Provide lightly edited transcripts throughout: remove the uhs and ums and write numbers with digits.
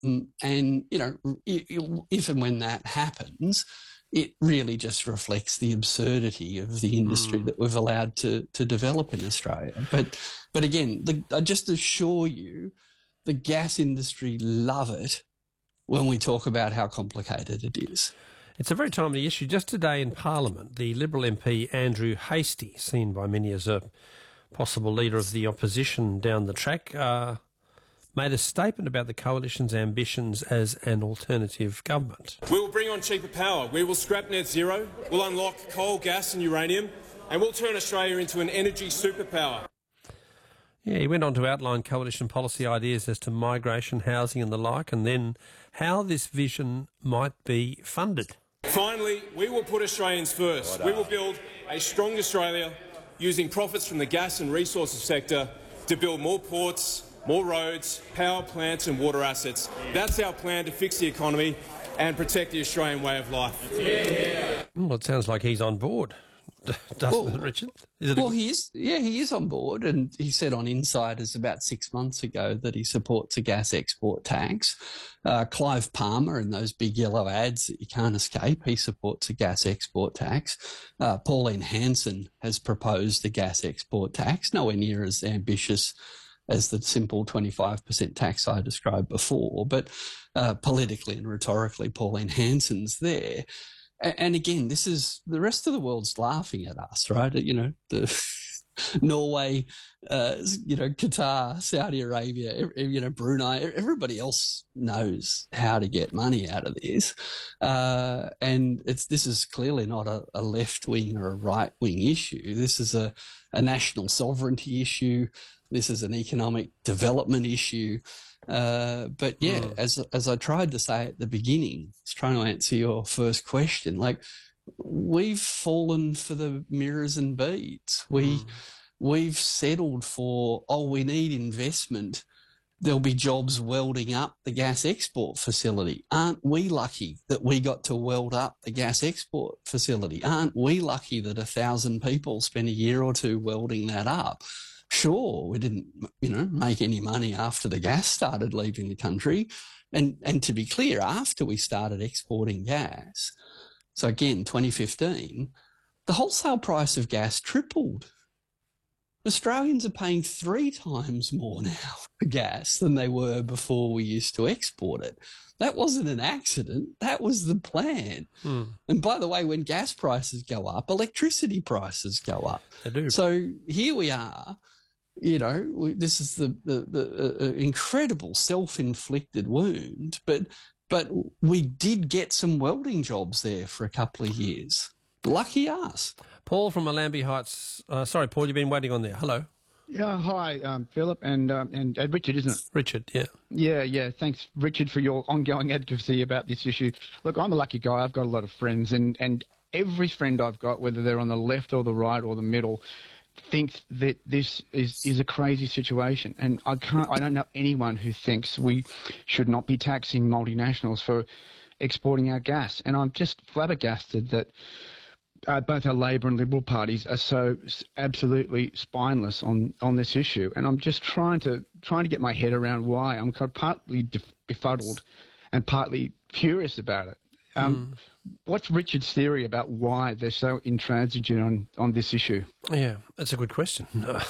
And, if and when that happens, it really just reflects the absurdity of the industry that we've allowed to develop in Australia. But again, I just assure you, the gas industry love it when we talk about how complicated it is. It's a very timely issue. Just today in Parliament, the Liberal MP Andrew Hastie, seen by many as a possible leader of the opposition down the track, made a statement about the coalition's ambitions as an alternative government. We will bring on cheaper power. We will scrap net zero. We'll unlock coal, gas and uranium. And we'll turn Australia into an energy superpower. Yeah, he went on to outline coalition policy ideas as to migration, housing and the like, and then how this vision might be funded. Finally, we will put Australians first. We will build a strong Australia using profits from the gas and resources sector to build more ports, more roads, power plants and water assets. That's our plan to fix the economy and protect the Australian way of life. Yeah. Well, it sounds like he's on board, doesn't it, Richard? He is. Yeah, he is on board, and he said on Insiders about 6 months ago that he supports a gas export tax. Clive Palmer, in those big yellow ads that you can't escape, he supports a gas export tax. Pauline Hanson has proposed a gas export tax, nowhere near as ambitious as the simple 25% tax I described before, but politically and rhetorically, Pauline Hanson's there. And again, this is the rest of the world's laughing at us, right? The Norway, Qatar, Saudi Arabia, Brunei, everybody else knows how to get money out of this. And this is clearly not a left-wing or a right-wing issue. This is a national sovereignty issue. This is an economic development issue. But yeah, as I tried to say at the beginning, I was trying to answer your first question, like, we've fallen for the mirrors and beads. We've settled for, we need investment. There'll be jobs welding up the gas export facility. Aren't we lucky that we got to weld up the gas export facility? Aren't we lucky that 1,000 people spent a year or two welding that up? Sure, we didn't, make any money after the gas started leaving the country. And to be clear, after we started exporting gas, so again, 2015, the wholesale price of gas tripled. Australians are paying 3 times more now for gas than they were before we used to export it. That wasn't an accident. That was the plan. And by the way, when gas prices go up, electricity prices go up. They do. So here we are. This is the incredible self-inflicted wound, but we did get some welding jobs there for a couple of years. Lucky us. Paul from Allambie Heights. Sorry, Paul, you've been waiting on there. Hello. Yeah, hi, Philip and Richard, isn't it? Richard, yeah. Yeah. Thanks, Richard, for your ongoing advocacy about this issue. Look, I'm a lucky guy. I've got a lot of friends, and every friend I've got, whether they're on the left or the right or the middle, thinks that this is a crazy situation. And I don't know anyone who thinks we should not be taxing multinationals for exporting our gas. And I'm just flabbergasted that both our Labor and Liberal parties are so absolutely spineless on this issue. And I'm just trying to get my head around why. I'm partly befuddled and partly furious about it. What's Richard's theory about why they're so intransigent on this issue? Yeah, that's a good question.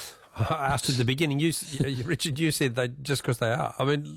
I asked at the beginning, Richard, you said they just because they are. I mean...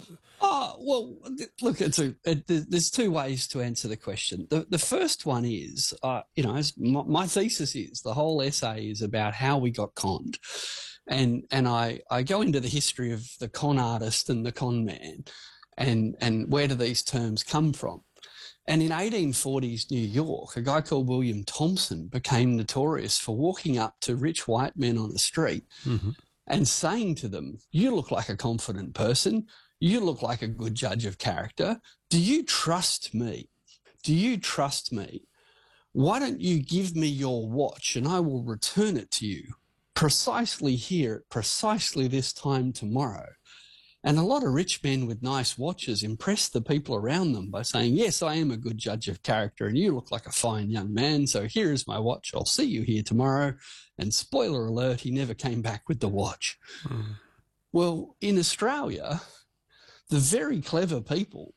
look, there's 2 ways to answer the question. The first one is, my thesis is, the whole essay is about how we got conned. And I go into the history of the con artist and the con man and where do these terms come from. And in 1840s New York, a guy called William Thompson became notorious for walking up to rich white men on the street and saying to them, "You look like a confident person. You look like a good judge of character. Do you trust me? Do you trust me? Why don't you give me your watch and I will return it to you precisely here at precisely this time tomorrow?" And a lot of rich men with nice watches impressed the people around them by saying, "Yes, I am a good judge of character and you look like a fine young man, so here is my watch. I'll see you here tomorrow." And spoiler alert, he never came back with the watch. Well, in Australia, the very clever people